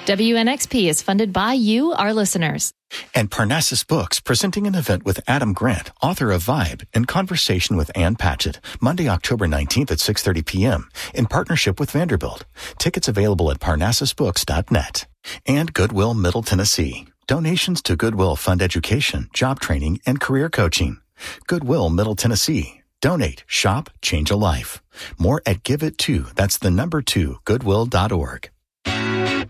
WNXP is funded by you, our listeners. And Parnassus Books, presenting an event with Adam Grant, author of Vibe, in conversation with Ann Patchett, Monday, October 19th at 6:30 p.m., in partnership with Vanderbilt. Tickets available at parnassusbooks.net. And Goodwill Middle Tennessee. Donations to Goodwill fund education, job training, and career coaching. Goodwill Middle Tennessee. Donate, shop, change a life. More at Give It To. That's the number 2, goodwill.org.